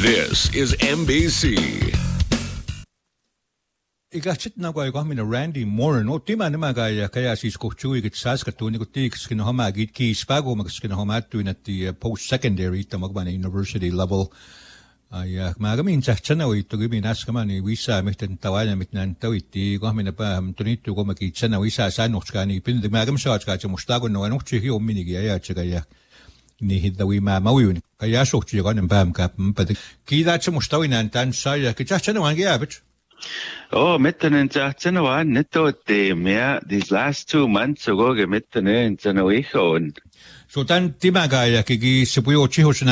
This is NBC. Ikachit na kwa kami na Randy Moore no tima naman kaya si Skochu ikitsas katuni ko tiks kinahama git ki spago magkinahama tu na ti post secondary ta magba na university level ay magamin tsana oi to gibi nas kama ni visa mitten tawana mitnan tawiti ko kami na pa tunito ko makitsana visa sa nochkani pin magam sa ka mustago no nochi hi omini ya tsaya ni hidawi ma mawin kaya shokchi ko nan bam ka pa kida mustawi nan tan sa ya kitsana wangi abit. Oh, mitten in January, netto these last 2 months ago, mitten in January. So tan timagaya kiki sipuyo chiho